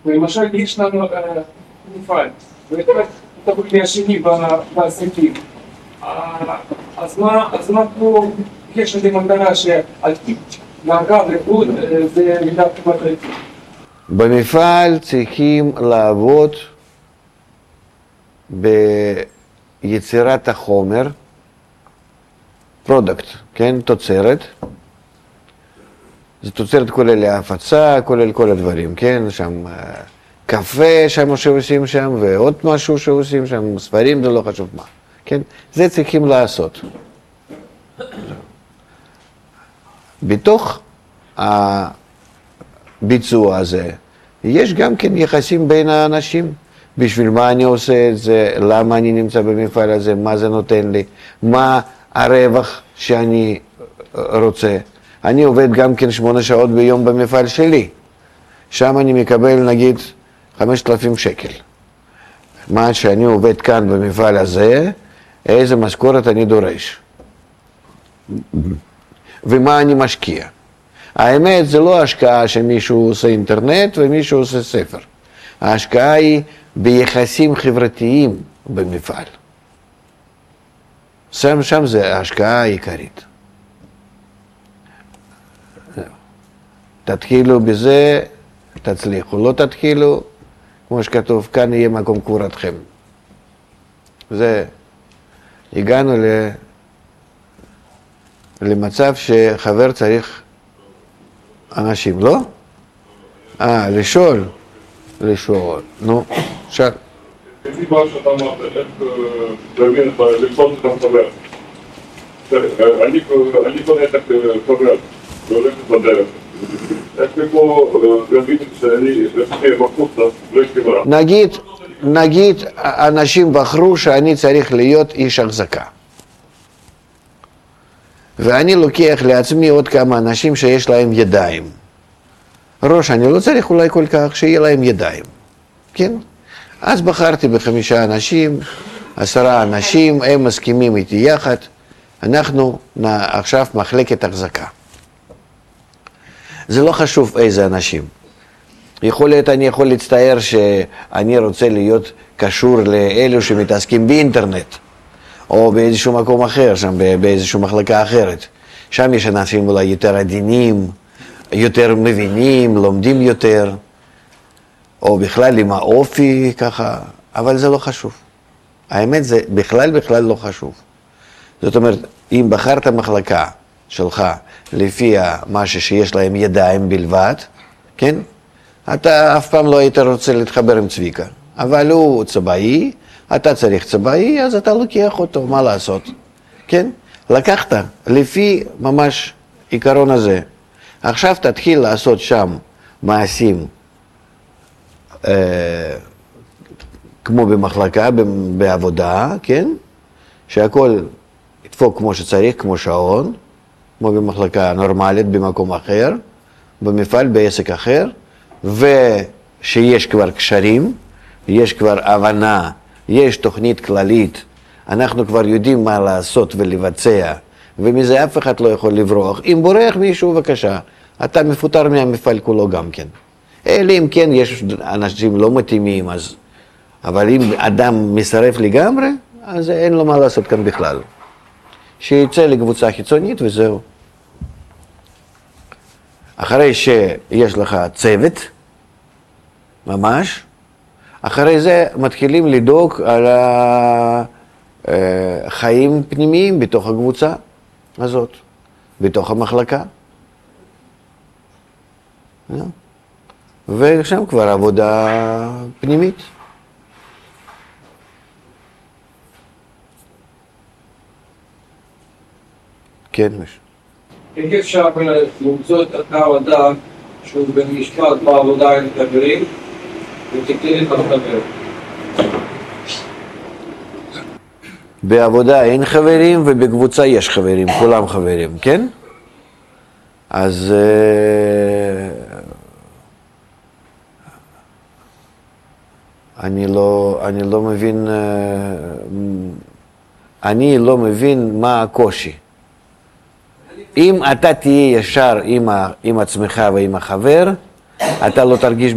למשל יש לנו מפעל, ותבואי השני בעסקים. אז מה פה יש לי מטרה שמעגל איכות זה מידת מטרית. במפעל צריכים לעבוד ביצירת החומר, פרודקט, כן, תוצרת. זה תוצרת כולל ההפצה, כולל כל הדברים, כן, שם קפה שם שעושים שם, ועוד משהו שעושים שם, ספרים, זה לא חשוב מה, כן, זה צריכים לעשות. בתוך הביצוע הזה, יש גם כן יחסים בין האנשים, בשביל מה אני עושה את זה, למה אני נמצא במפעל הזה, מה זה נותן לי, מה הרווח שאני רוצה. אני עובד גם כן 8 שעות ביום במפעל שלי, שם אני מקבל נגיד 5,000 שקל. מה שאני עובד כאן במפעל הזה, איזה משכורת אני דורש. ומה אני משקיע. האמת זה לא השקעה שמישהו עושה אינטרנט ומישהו עושה ספר. ההשקעה היא ביחסים חברתיים במפעל. שם זה ההשקעה העיקרית. תתחילו בזה, תצליחו. לא תתחילו, כמו שכתוב, כאן יהיה מקום קבורתכם. זה, הגענו למצב שחבר צריך אנשים, לא? לשאול. נו, שאל. לפי מה שאתה אמרת, איך להבין את הלקסון שאתה מדבר. אני קונה את החבר, והולכת בדרך. איך מפה להבין שאני מחוצה, לא יש חברה. נגיד, אנשים בחרו שאני צריך להיות איש החזקה. ואני לוקח לעצמי עוד כמה אנשים שיש להם ידיים. ראש אני לא צריך אולי כל כך שיהיה להם ידיים, כן? אז בחרתי ב5 אנשים, 10 אנשים, הם מסכימים איתי יחד, אנחנו עכשיו מחלקת החזקה. זה לא חשוב איזה אנשים. יכול להיות, אני יכול להצטער שאני רוצה להיות קשור לאלו שמתעסקים באינטרנט, או באיזשהו מקום אחר, שם באיזשהו מחלקה אחרת. שם יש אנשים אולי יותר עדינים, יותר מבינים, לומדים יותר, או בכלל עם האופי ככה, אבל זה לא חשוב. האמת זה בכלל לא חשוב. זאת אומרת, אם בחרת מחלקה שלך לפי משהו שיש להם ידיים בלבד, כן? אתה אף פעם לא היית רוצה להתחבר עם צביקה, אבל הוא צבאי, אתה צריך צבאי, אז אתה לוקח אותו, מה לעשות? כן? לקחת לפי ממש עיקרון הזה. עכשיו תתחיל לעשות שם מעשים כמו במחלקה, בעבודה, כן? שהכל ידפוק כמו שצריך, כמו שעון, כמו במחלקה נורמלית, במקום אחר, במפעל, בעסק אחר, ושיש כבר קשרים, יש כבר הבנה, יש תוכנית כללית, אנחנו כבר יודעים מה לעשות ולבצע, ומזה אף אחד לא יכול לברוח. אם בורח מישהו, בבקשה, אתה מפוטר מהמפעל כולו גם כן. אלא אם כן יש אנשים לא מתאימים, אז... אבל אם אדם מסרב לגמרי, אז אין לו מה לעשות כאן בכלל. שיצא לקבוצה חיצונית וזהו. אחרי שיש לך צוות, ממש, אחרי זה מתחילים לדאוג על החיים פנימיים בתוך הקבוצה הזאת, בתוך המחלקה. ושם כבר עבודה פנימית. כן, מישהו. איך אפשר למצוא את אותו אדם שהוא במשפט בעבודה עם חברים ותקטין את החבר? בעבודה אין חברים ובקבוצה יש חברים, כולם חברים, כן? אז אני לא מבין מה הקושי. אם אתה תהיה ישר עם עצמך ועם החבר, אתה לא תרגיש